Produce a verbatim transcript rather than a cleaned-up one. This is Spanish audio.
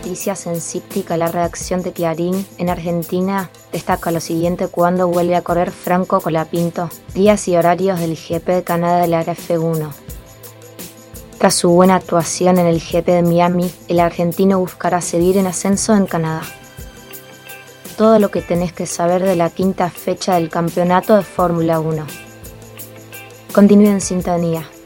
noticias en Cíptica, la redacción de Clarín, en Argentina, destaca lo siguiente cuando vuelve a correr Franco Colapinto, días y horarios del G P de Canadá de la F uno. Tras su buena actuación en el G P de Miami, el argentino buscará seguir en ascenso en Canadá. Todo lo que tenés que saber de la quinta fecha del campeonato de Fórmula uno. Continúe en sintonía.